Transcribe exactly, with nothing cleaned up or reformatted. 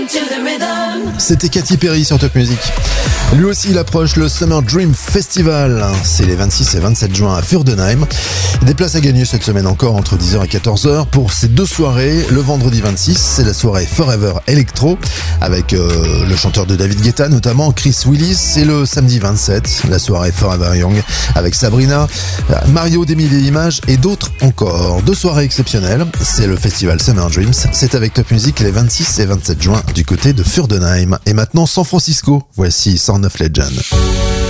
C'était Katy Perry sur Top Music. Lui aussi, il approche le Summer Dream Festival. C'est les vingt-six et vingt-sept juin à Furdenheim. Des places à gagner cette semaine encore entre dix heures et quatorze heures pour ces deux soirées. Le vendredi vingt-six, c'est la soirée Forever Electro avec euh, le chanteur de David Guetta, notamment Chris Willis. Et le samedi vingt-sept, la soirée Forever Young avec Sabrina, Mario des Mille et Images et d'autres encore. Deux soirées exceptionnelles. C'est le festival Summer Dreams. C'est avec Top Music les vingt-six et vingt-sept juin du côté de Furdenheim. Et maintenant San Francisco. Voici cent neuf Legend.